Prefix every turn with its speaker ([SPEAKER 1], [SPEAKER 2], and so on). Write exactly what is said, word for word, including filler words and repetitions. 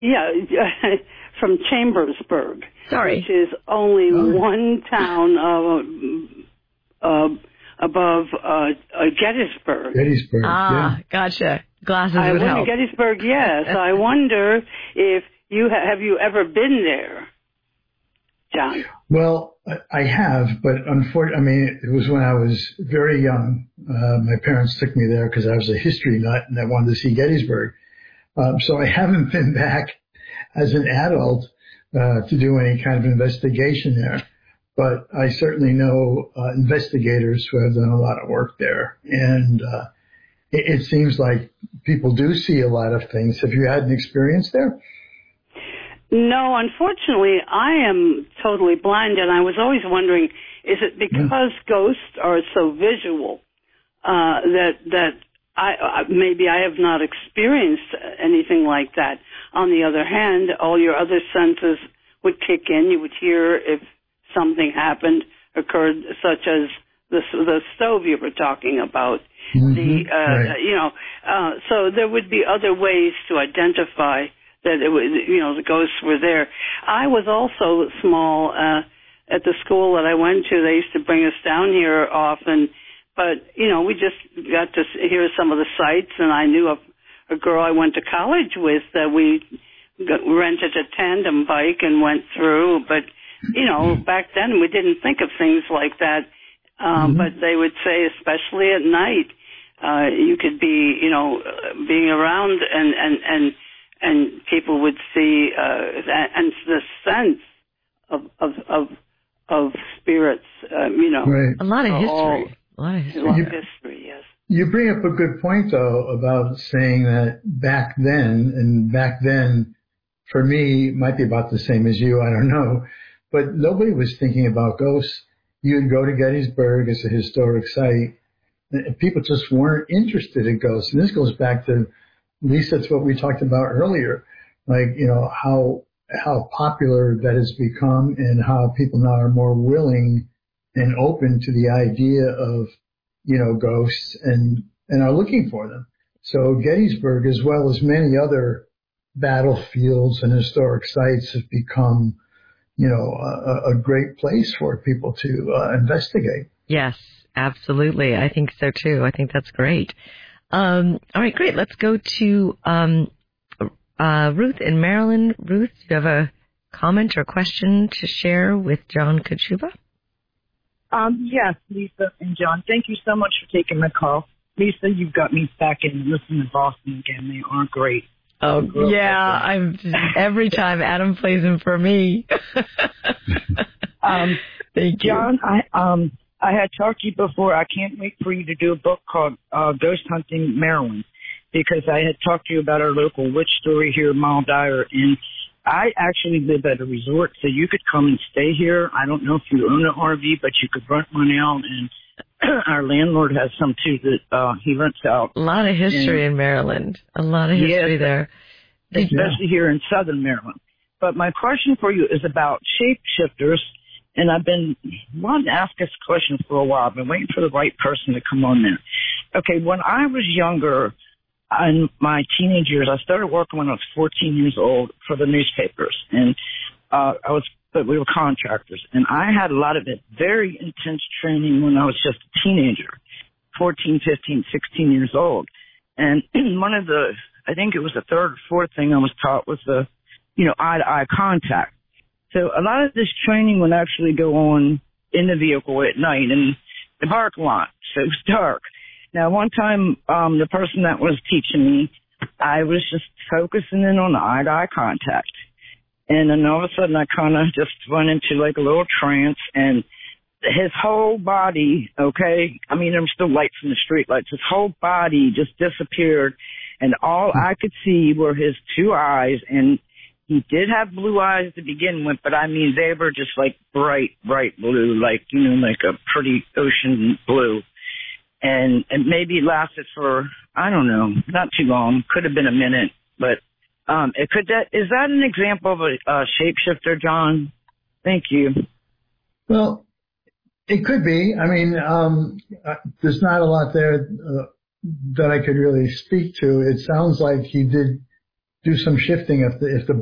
[SPEAKER 1] Yeah, from Chambersburg.
[SPEAKER 2] Sorry.
[SPEAKER 1] Which is only
[SPEAKER 3] oh.
[SPEAKER 1] one town uh, uh, above uh, uh, Gettysburg.
[SPEAKER 3] Gettysburg,
[SPEAKER 2] ah,
[SPEAKER 3] yeah.
[SPEAKER 2] gotcha. Glasses
[SPEAKER 1] I
[SPEAKER 2] would
[SPEAKER 1] wonder,
[SPEAKER 2] help.
[SPEAKER 1] Gettysburg, yes. I wonder if you ha- have you ever been there, John?
[SPEAKER 3] Well, I have, but unfortunately, I mean, it was when I was very young. Uh, my parents took me there because I was a history nut and I wanted to see Gettysburg. Um, so I haven't been back as an adult uh, to do any kind of investigation there. But I certainly know uh, investigators who have done a lot of work there. And uh, it, it seems like people do see a lot of things. Have you had an experience there?
[SPEAKER 1] No, unfortunately, I am totally blind, and I was always wondering, is it because yeah. ghosts are so visual uh, that that I maybe I have not experienced anything like that? On the other hand, all your other senses would kick in. You would hear if something happened, occurred, such as the the stove you were talking about.
[SPEAKER 3] Mm-hmm.
[SPEAKER 1] The uh,
[SPEAKER 3] right.
[SPEAKER 1] you know, uh, so there would be other ways to identify that it was, you know, the ghosts were there. I was also small uh, at the school that I went to. They used to bring us down here often, but you know, we just got to hear some of the sights. And I knew a, a girl I went to college with that we got, rented a tandem bike and went through. But you know, back then we didn't think of things like that. Um, mm-hmm. But they would say, especially at night, uh, you could be, you know, being around and and and. And people would see, uh, and the sense of of of, of spirits, um, you know.
[SPEAKER 3] Right.
[SPEAKER 2] A lot of history.
[SPEAKER 1] All,
[SPEAKER 2] a lot of history.
[SPEAKER 1] A lot
[SPEAKER 3] you,
[SPEAKER 1] of history, yes.
[SPEAKER 3] You bring up a good point, though, about saying that back then, and back then, for me, might be about the same as you, I don't know, but nobody was thinking about ghosts. You'd go to Gettysburg as a historic site, and people just weren't interested in ghosts. And this goes back to, at least that's what we talked about earlier, like, you know, how how popular that has become and how people now are more willing and open to the idea of, you know, ghosts and, and are looking for them. So Gettysburg, as well as many other battlefields and historic sites, have become, you know, a, a great place for people to uh, investigate.
[SPEAKER 2] Yes, absolutely. I think so, too. I think that's great. Um, all right, great. Let's go to um, uh, Ruth in Maryland. Ruth, do you have a comment or question to share with John Kachuba?
[SPEAKER 4] Um, yes, Lisa and John, thank you so much for taking my call. Lisa, you've got me back in listening to Boston again. They are great.
[SPEAKER 2] Oh, yeah. I'm every time Adam plays them for me.
[SPEAKER 4] um,
[SPEAKER 2] thank you.
[SPEAKER 4] John, I um. I had talked to you before. I can't wait for you to do a book called uh, Ghost Hunting Maryland, because I had talked to you about our local witch story here in Mile Dyer, and I actually live at a resort, so you could come and stay here. I don't know if you own an R V, but you could rent one out, and our landlord has some too that uh, he rents out.
[SPEAKER 2] A lot of history and, in Maryland. A lot of history
[SPEAKER 4] yes,
[SPEAKER 2] there.
[SPEAKER 4] Especially yeah. here in southern Maryland. But my question for you is about shapeshifters. And I've been wanting to ask this question for a while. I've been waiting for the right person to come on there. Okay, when I was younger, in my teenage years, I started working when I was fourteen years old for the newspapers. And uh, I was, but we were contractors. And I had a lot of it, very intense training when I was just a teenager, fourteen, fifteen, sixteen years old. And one of the, I think it was the third or fourth thing I was taught was the, you know, eye-to-eye contact. So a lot of this training would actually go on in the vehicle at night in the parking lot. So it was dark. Now, one time, um, the person that was teaching me, I was just focusing in on the eye-to-eye contact. And then all of a sudden, I kind of just went into like a little trance, and his whole body, okay, I mean, there were still lights from the street lights, his whole body just disappeared, and all I could see were his two eyes, and he did have blue eyes to begin with, but I mean, they were just like bright, bright blue, like, you know, like a pretty ocean blue. And it maybe lasted for, I don't know, not too long. Could have been a minute, but um, it could that is that an example of a, a shapeshifter, John? Thank you.
[SPEAKER 3] Well, it could be. I mean, um, uh, there's not a lot there uh, that I could really speak to. It sounds like he did do some shifting if the if the